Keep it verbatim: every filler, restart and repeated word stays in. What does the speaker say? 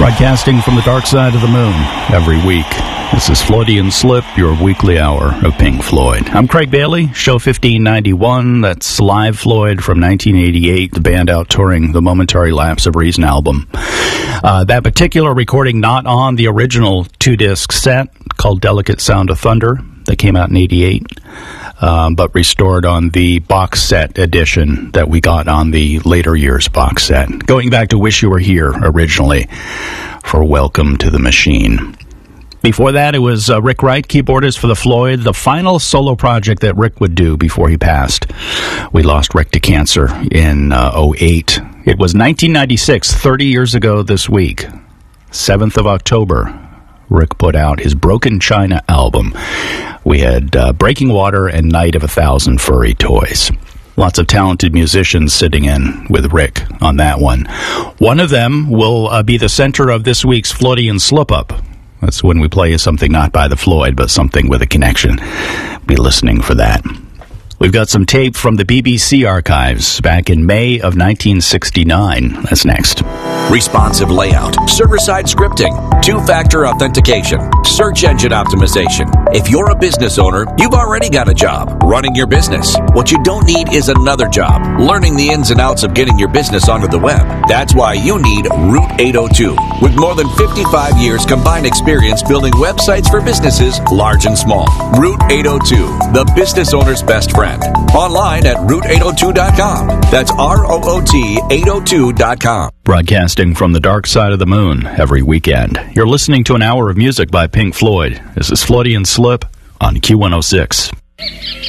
Broadcasting from the dark side of the moon every week. This is Floydian Slip, your weekly hour of Pink Floyd. I'm Craig Bailey, show fifteen ninety-one. That's Live Floyd from nineteen eighty-eight, the band out touring the Momentary Lapse of Reason album. Uh, that particular recording not on the original two-disc set called Delicate Sound of Thunder that came out in eighty-eight, um, but restored on the box set edition that we got on the later years box set. Going back to Wish You Were Here originally for Welcome to the Machine. Before that, it was uh, Rick Wright, keyboardist for the Floyd, the final solo project that Rick would do before he passed. We lost Rick to cancer in uh, oh eight. It was nineteen ninety-six, thirty years ago this week, seventh of October. Rick put out his Broken China album. We had uh, Breaking Water and Night of a Thousand Furry Toys. Lots of talented musicians sitting in with Rick on that one. One of them will uh, be the center of this week's Floydian Slip-Up. That's when we play something not by the Floyd, but something with a connection. Be listening for that. We've got some tape from the B B C archives back in May of nineteen sixty-nine. That's next. Responsive layout, server-side scripting, two-factor authentication, search engine optimization. If you're a business owner, you've already got a job running your business. What you don't need is another job learning the ins and outs of getting your business onto the web. That's why you need Route eight oh two. With more than fifty-five years combined experience building websites for businesses large and small. Route eight oh two, the business owner's best friend. Online at route eight oh two dot com. That's R O O T eight oh two dot com. Broadcasting from the dark side of the moon every weekend. You're listening to an hour of music by Pink Floyd. This is Floydian Slip on Q one oh six.